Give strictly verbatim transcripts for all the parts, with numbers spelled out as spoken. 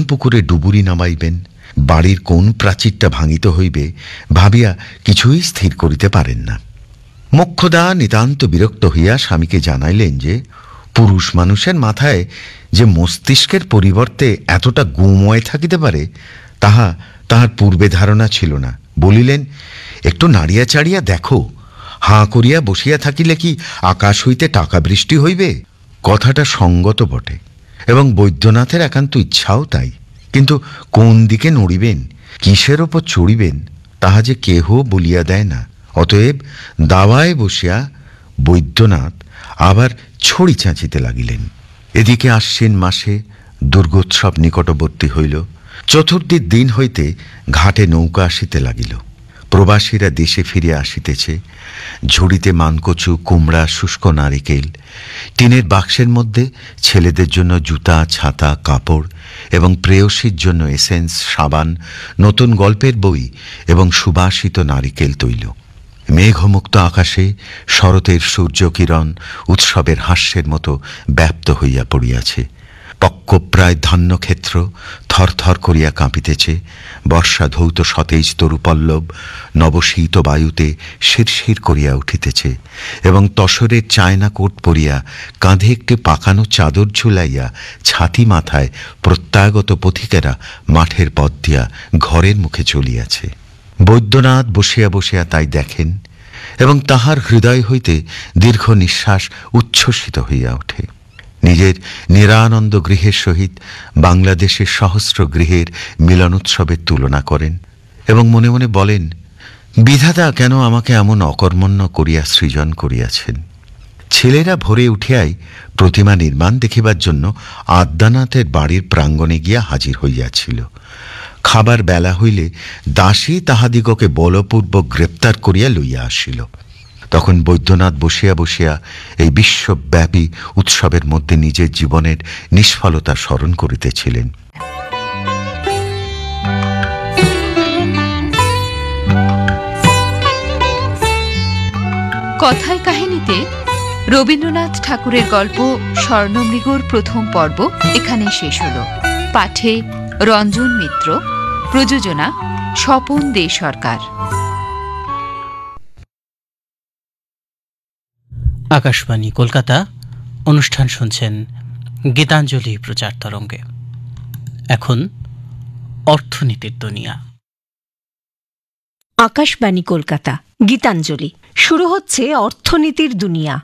পুকুরে ডুবুরি নামাইবেন, বাড়ির কোন প্রাচীরটা ভাঙিতে হইবে ভাবিয়া কিছুই স্থির করিতে পারেন না। মোক্ষদা নিতান্ত বিরক্ত হইয়া স্বামীকে জানাইলেন যে পুরুষ মানুষের মাথায় যে মস্তিষ্কের পরিবর্তে এতটা গুময় থাকিতে পারে তাহা তাহার পূর্বে ধারণা ছিল না। বলিলেন, একটু নাড়িয়া চাড়িয়া দেখো, হাঁ করিয়া বসিয়া থাকিলে কি আকাশ হইতে টাকা বৃষ্টি হইবে? কথাটা সঙ্গত বটে এবং বৈদ্যনাথের একান্ত ইচ্ছাও তাই, কিন্তু কোন দিকে নড়িবেন, কিসের ওপর চড়িবেন তাহা যে কেহ বলিয়া দেয় না। অতএব দাওয়ায় বসিয়া বৈদ্যনাথ আবার ছড়ি চাঁচিতে লাগিলেন। এদিকে আশ্বিন মাসে দুর্গোৎসব নিকটবর্তী হইল। চতুর্থীর দিন হইতে ঘাটে নৌকা আসিতে লাগিল। প্রবাসীরা দেশে ফিরে আসিতেছে। ঝুড়িতে মানকচু, কুমড়া, শুষ্ক নারিকেল, টিনের বাক্সের মধ্যে ছেলেদের জন্য জুতা, ছাতা, কাপড় এবং প্রেয়সীর জন্য এসেন্স, সাবান, নতুন গল্পের বই এবং সুবাসিত নারিকেল তৈল। মেঘমুক্ত আকাশে শরতের সূর্যকিরণ উৎসবের হাস্যের মতো ব্যাপ্ত হইয়া পড়িয়াছে। পক্কপ্রায় ধান্যক্ষেত্র থরথর করিয়া কাঁপিতেছে। বর্ষা ধৌত সতেজ তরুপল্লব নবশীত বায়ুতে শিরশির করিয়া উঠিতেছে এবং তসরের চায়না কোট পরিয়া কাঁধে একটি পাকানো চাদর ঝুলাইয়া ছাতি মাথায় প্রত্যাগত পথিকেরা মাঠের পথ দিয়া ঘরের মুখে চলিয়াছে। বৈদ্যনাথ বসিয়া বসিয়া তাই দেখেন এবং তাহার হৃদয় হইতে দীর্ঘ নিঃশ্বাস উচ্ছ্বসিত হইয়া ওঠে। নিজের নিরানন্দ গৃহের সহিত বাংলাদেশের সহস্র গৃহের মিলনোৎসবের তুলনা করেন এবং মনে মনে বলেন, বিধাতা কেন আমাকে এমন অকর্মণ্য করিয়া সৃজন করিয়াছেন। ছেলেরা ভোরে উঠিয়াই প্রতিমা নির্মাণ দেখিবার জন্য আদ্যানাথের বাড়ির প্রাঙ্গণে গিয়া হাজির হইয়াছিল। খাবার বেলা হইলে দাসী তাহাদিগকে বলপূর্বক গ্রেপ্তার করিয়া লইয়া আসিল। তখন বৈদ্যনাথ বসিয়া বসিয়া এই বিশ্বব্যাপী উৎসবের মধ্যে নিজের জীবনের নিষ্ফলতা স্মরণ করিতেছিলেন। কথায় কাহিনীতে রবীন্দ্রনাথ ঠাকুরের গল্প স্বর্ণমৃগর প্রথম পর্ব এখানে শেষ হল। পাঠে রঞ্জন মিত্র, প্রযোজনা স্বপন দে সরকার। আকাশবাণী কলকাতা, অনুষ্ঠান শুনছেন গীতাঞ্জলি প্রচার তরঙ্গে। এখন অর্থনীতির দুনিয়া। আকাশবাণী কলকাতা, গীতাঞ্জলি। শুরু হচ্ছে অর্থনীতির দুনিয়া।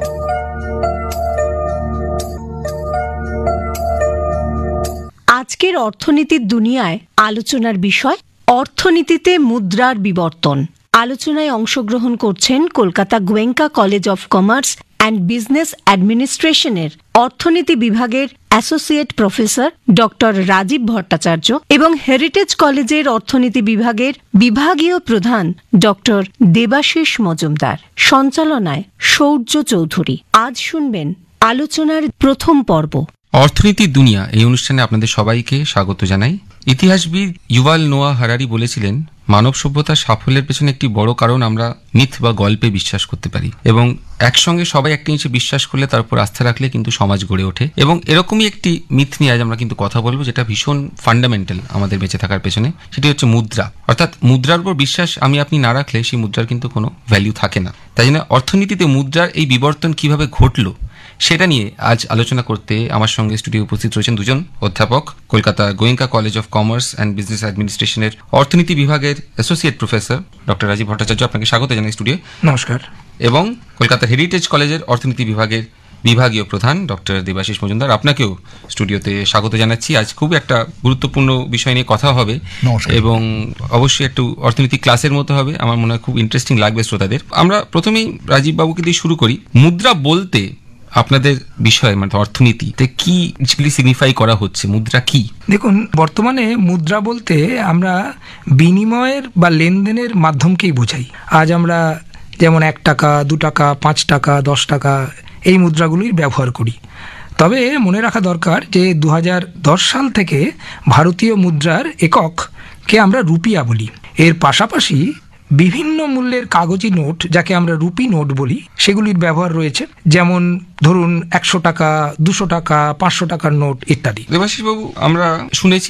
আজকের অর্থনীতির দুনিয়ায় আলোচনার বিষয় অর্থনীতিতে মুদ্রার বিবর্তন। আলোচনায় অংশগ্রহণ করছেন Kolkata Goenka college of commerce and business অ্যাডমিনিস্ট্রেশনের অর্থনীতি বিভাগের associate professor doctor Rajib Bhattacharya এবং হেরিটেজ কলেজের অর্থনীতি বিভাগের বিভাগীয় প্রধান ডক্টর দেবাশিস মজুমদার। সঞ্চালনায় সৌর্য চৌধুরী। আজ শুনবেন আলোচনার প্রথম পর্ব। অর্থনীতির দুনিয়া এই অনুষ্ঠানে আপনাদের সবাইকে স্বাগত জানাই। ইতিহাসবিদ ইউভাল নোয়া হারারি বলেছিলেন, মানব সভ্যতার সাফল্যের পেছনে একটি বড় কারণ আমরা মিথ বা গল্পে বিশ্বাস করতে পারি এবং একসঙ্গে সবাই একটা জিনিসে বিশ্বাস করলে তার উপর আস্থা রাখলে কিন্তু সমাজ গড়ে ওঠে। এবং এরকমই একটি মিথ নিয়ে আজ আমরা কিন্তু কথা বলবো, যেটা ভীষণ ফান্ডামেন্টাল আমাদের বেঁচে থাকার পেছনে। সেটি হচ্ছে মুদ্রা। অর্থাৎ মুদ্রার উপর বিশ্বাস আমি আপনি না রাখলে সেই মুদ্রার কিন্তু কোনো ভ্যালু থাকে না। তাই জন্য অর্থনীতিতে মুদ্রার এই বিবর্তন কিভাবে ঘটলো সেটা নিয়ে আজ আলোচনা করতে আমার সঙ্গে স্টুডিও উপস্থিত রয়েছেন দুজন অধ্যাপক। Kolkata Goenka college of commerce and business অ্যাডমিনিস্ট্রেশনের অর্থনীতি বিভাগের associate professor doctor Rajib Bhattacharya, আপনাকে স্বাগত জানাই স্টুডিও। নমস্কার। এবং কলকাতা হেরিটেজ কলেজের অর্থনীতি বিভাগের বিভাগীয় প্রধান ডক্টর দেবাশিস মজুমদার, আপনাকেও স্টুডিওতে স্বাগত জানাচ্ছি। আজ খুব একটা গুরুত্বপূর্ণ বিষয় নিয়ে কথা হবে এবং অবশ্যই একটু অর্থনীতি ক্লাসের মতো হবে। আমার মনে হয় খুব ইন্টারেস্টিং লাগবে শ্রোতাদের। আমরা প্রথমেই রাজীব বাবুকে দিয়ে শুরু করি। মুদ্রা বলতে আপনাদের বিষয় মানে অর্থনীতিতে কি সিগনিফাই করা হচ্ছে? মুদ্রা কি? দেখুন, বর্তমানে মুদ্রা বলতে আমরা বিনিময়ের বা লেনদেনের মাধ্যমকেই বোঝাই। আজ আমরা যেমন এক টাকা, দু টাকা, পাঁচ টাকা, দশ টাকা এই মুদ্রাগুলির ব্যবহার করি। তবে মনে রাখা দরকার যে দু হাজার দশ সাল থেকে ভারতীয় মুদ্রার একককে আমরা রুপিয়া বলি। এর পাশাপাশি বিভিন্ন মূল্যের কাগজি নোট, যাকে আমরা রুপি নোট বলি, সেগুলির ব্যবহার রয়েছে। যেমন ধরুন একশো টাকা, দুশো টাকা, পাঁচশো টাকার নোট ইত্যাদি। দেবাশিস বাবু, আমরা শুনেছি